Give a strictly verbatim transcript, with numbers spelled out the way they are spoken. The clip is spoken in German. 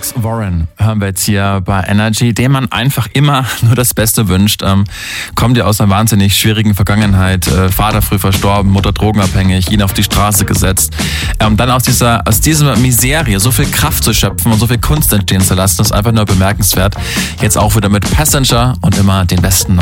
Alex Warren hören wir jetzt hier bei Energy, dem man einfach immer nur das Beste wünscht. Ähm, kommt ja aus einer wahnsinnig schwierigen Vergangenheit. Äh, Vater früh verstorben, Mutter drogenabhängig, ihn auf die Straße gesetzt. Ähm, dann aus dieser, aus dieser Miserie so viel Kraft zu schöpfen und so viel Kunst entstehen zu lassen, ist einfach nur bemerkenswert. Jetzt auch wieder mit Passenger und immer den Besten noch.